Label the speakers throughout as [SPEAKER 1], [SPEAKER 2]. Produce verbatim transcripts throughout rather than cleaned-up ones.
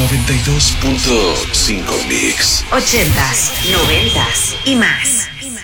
[SPEAKER 1] noventa y dos punto cinco Mix.
[SPEAKER 2] Ochentas, noventas y más.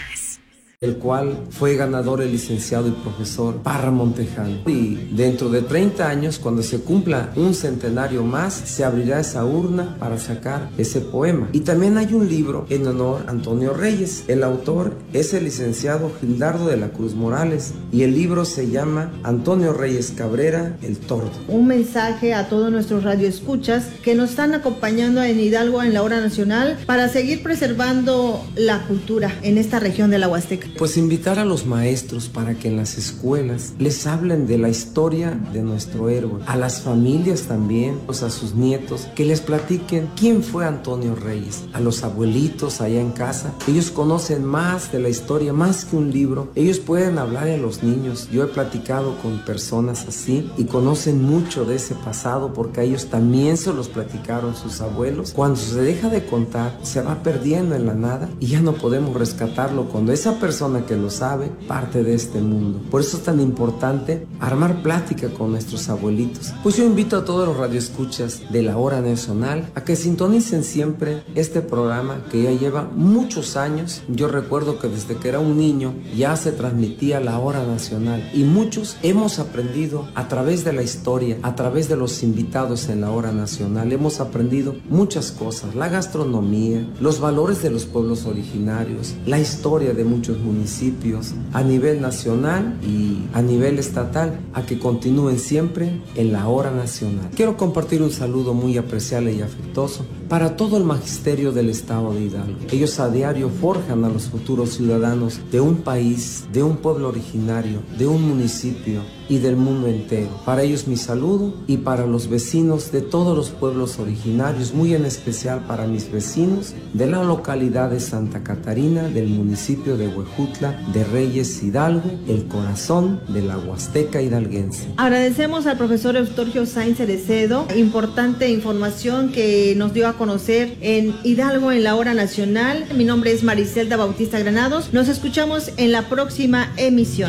[SPEAKER 3] El cual fue ganador el licenciado y profesor Parra Montejano. Y dentro de treinta años, cuando se cumpla un centenario más, se abrirá esa urna para sacar ese poema. Y también hay un libro en honor a Antonio Reyes. El autor es el licenciado Gildardo de la Cruz Morales y el libro se llama Antonio Reyes Cabrera, El Tordo.
[SPEAKER 4] Un mensaje a todos nuestros radioescuchas que nos están acompañando en Hidalgo en la hora nacional para seguir preservando la cultura en esta región de la Huasteca.
[SPEAKER 3] Pues invitar a los maestros para que en las escuelas les hablen de la historia de nuestro héroe, a las familias también, pues a sus nietos, que les platiquen quién fue Antonio Reyes, a los abuelitos allá en casa. Ellos conocen más de la historia, más que un libro. Ellos pueden hablar a los niños. Yo he platicado con personas así y conocen mucho de ese pasado porque a ellos también se los platicaron sus abuelos. Cuando se deja de contar, se va perdiendo en la nada y ya no podemos rescatarlo cuando esa persona persona que lo sabe parte de este mundo. Por eso es tan importante armar plática con nuestros abuelitos. Pues yo invito a todos los radioescuchas de la Hora Nacional a que sintonicen siempre este programa que ya lleva muchos años. Yo recuerdo que desde que era un niño ya se transmitía la Hora Nacional y muchos hemos aprendido a través de la historia, a través de los invitados en la Hora Nacional. Hemos aprendido muchas cosas, la gastronomía, los valores de los pueblos originarios, la historia de muchos municipios a nivel nacional y a nivel estatal, a que continúen siempre en la Hora Nacional. Quiero compartir un saludo muy apreciable y afectuoso para todo el magisterio del estado de Hidalgo. Ellos a diario forjan a los futuros ciudadanos de un país, de un pueblo originario, de un municipio y del mundo entero. Para ellos mi saludo y para los vecinos de todos los pueblos originarios, muy en especial para mis vecinos de la localidad de Santa Catarina, del municipio de Huejutla, de Reyes, Hidalgo, el corazón de la Huasteca hidalguense.
[SPEAKER 4] Agradecemos al profesor Eustorgio Sainz Cerecedo, importante información que nos dio a conocer en Hidalgo en la Hora Nacional. Mi nombre es Maricelda Bautista Granados. Nos escuchamos en la próxima emisión.